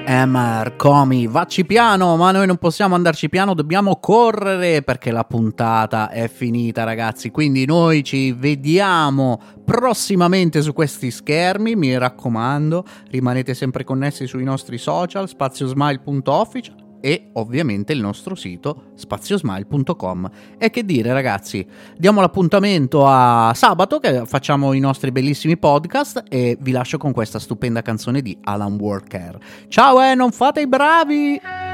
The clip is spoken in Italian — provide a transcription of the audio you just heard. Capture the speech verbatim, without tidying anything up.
Emmer, Comi, vacci piano, ma noi non possiamo andarci piano, dobbiamo correre perché la puntata è finita, ragazzi. Quindi noi ci vediamo prossimamente su questi schermi, mi raccomando, rimanete sempre connessi sui nostri social, spaziosmile punto official e ovviamente il nostro sito spaziosmile punto com. E che dire, ragazzi, diamo l'appuntamento a sabato che facciamo i nostri bellissimi podcast e vi lascio con questa stupenda canzone di Alan Walker. Ciao, eh, non fate i bravi!